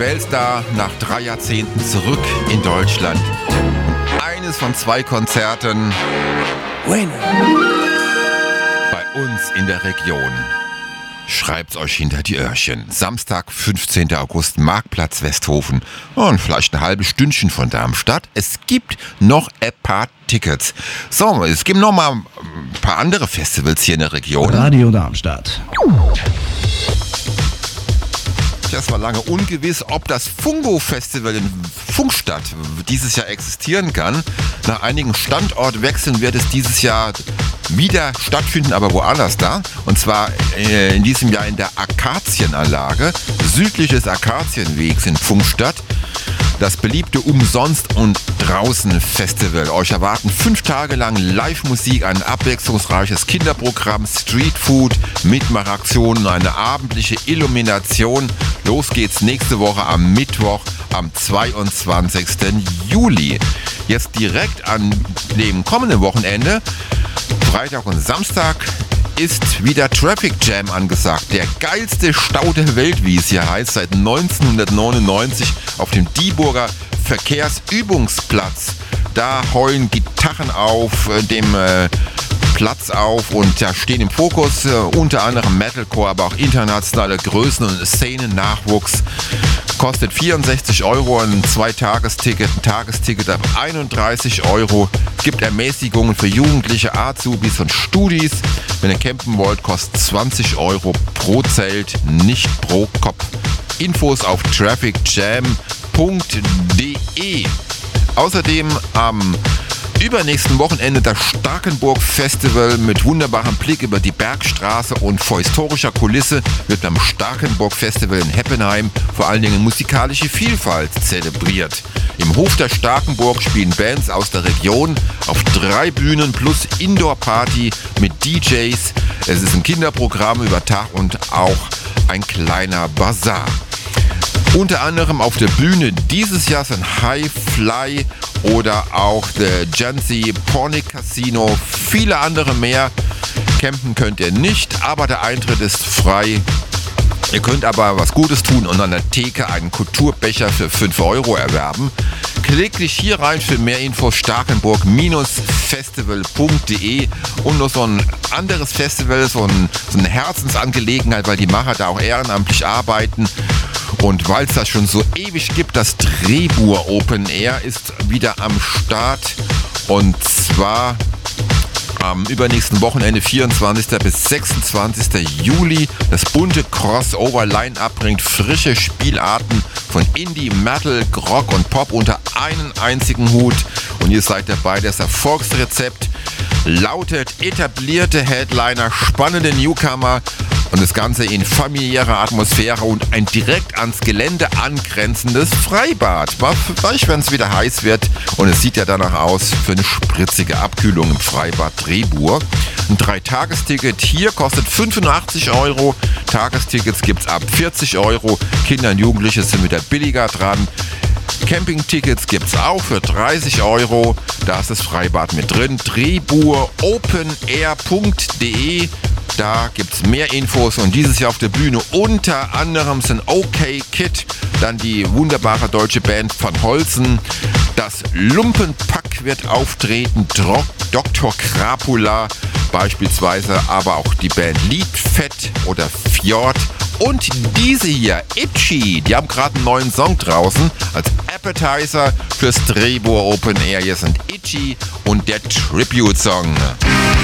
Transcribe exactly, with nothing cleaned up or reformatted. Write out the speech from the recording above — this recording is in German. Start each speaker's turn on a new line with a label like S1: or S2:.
S1: Bellstar nach drei Jahrzehnten zurück in Deutschland. Eines von zwei Konzerten bei uns in der Region. Schreibt's euch hinter die Öhrchen. Samstag, fünfzehnten August, Marktplatz Westhofen. Und vielleicht ein halbes Stündchen von Darmstadt. Es gibt noch ein paar Tickets. So, es gibt noch mal ein paar andere Festivals hier in der Region.
S2: Radio Darmstadt.
S1: Es war lange ungewiss, ob das Fungo-Festival in Funkstadt dieses Jahr existieren kann. Nach einigen Standortwechseln wird es dieses Jahr wieder stattfinden, aber woanders da. Und zwar äh, in diesem Jahr in der Akazienanlage, südlich des Akazienwegs in Funkstadt. Das beliebte Umsonst- und Draußen-Festival. Euch erwarten fünf Tage lang Live-Musik, ein abwechslungsreiches Kinderprogramm, Streetfood, Mitmachaktionen, eine abendliche Illumination. Los geht's nächste Woche am Mittwoch, am zweiundzwanzigsten Juli. Jetzt direkt an dem kommenden Wochenende, Freitag und Samstag, ist wieder Traffic Jam angesagt. Der geilste Stau der Welt, wie es hier heißt, seit neunzehnhundertneunundneunzig auf dem Dieburger Verkehrsübungsplatz. Da heulen Gitarren auf äh, dem äh, Platz auf und da stehen im Fokus äh, unter anderem Metalcore, aber auch internationale Größen und Szenennachwuchs. Kostet vierundsechzig Euro ein Zweitagesticket, ein Tagesticket ab einunddreißig Euro. Es gibt Ermäßigungen für Jugendliche, Azubis und Studis. Wenn ihr campen wollt, kostet zwanzig Euro pro Zelt, nicht pro Kopf. Infos auf traffic jam punkt de. Außerdem am übernächsten Wochenende das Starkenburg Festival mit wunderbarem Blick über die Bergstraße und vor historischer Kulisse wird beim Starkenburg Festival in Heppenheim vor allen Dingen musikalische Vielfalt zelebriert. Im Hof der Starkenburg spielen Bands aus der Region auf drei Bühnen plus Indoor-Party mit D Js. Es ist ein Kinderprogramm über Tag und auch ein kleiner Bazar. Unter anderem auf der Bühne dieses Jahr sind High Fly oder auch der Jansi Pornic Casino, viele andere mehr. Campen könnt ihr nicht, aber der Eintritt ist frei. Ihr könnt aber was Gutes tun und an der Theke einen Kulturbecher für fünf Euro erwerben. Klickt dich hier rein für mehr Infos, starkenburg festival punkt de. Und noch so ein anderes Festival, so, ein, so eine Herzensangelegenheit, weil die Macher da auch ehrenamtlich arbeiten. Und weil es das schon so ewig gibt, das Trebur Open Air ist wieder am Start. Und zwar am übernächsten Wochenende, vierundzwanzigsten bis sechsundzwanzigsten Juli. Das bunte Crossover-Line-Up bringt frische Spielarten von Indie, Metal, Rock und Pop unter einen einzigen Hut. Und ihr seid dabei. Das Erfolgsrezept lautet etablierte Headliner, spannende Newcomer und das Ganze in familiärer Atmosphäre und ein direkt ans Gelände angrenzendes Freibad. Vielleicht, wenn es wieder heiß wird, und es sieht ja danach aus für eine spritzige Abkühlung im Freibad Trebur. Ein Dreitagesticket hier kostet fünfundachtzig Euro. Tagestickets gibt es ab vierzig Euro. Kinder und Jugendliche sind wieder billiger dran. Campingtickets gibt es auch für dreißig Euro. Da ist das Freibad mit drin. trebur open air punkt de. Da gibt es mehr Infos und dieses Jahr auf der Bühne unter anderem sind OK Kid, dann die wunderbare deutsche Band Van Holzen, das Lumpenpack wird auftreten, Dro- Doktor Krapula beispielsweise, aber auch die Band Liedfett oder Fjord und diese hier, Itchy, die haben gerade einen neuen Song draußen als Appetizer fürs Trebur Open Air. Hier sind Itchy und der Tribute-Song.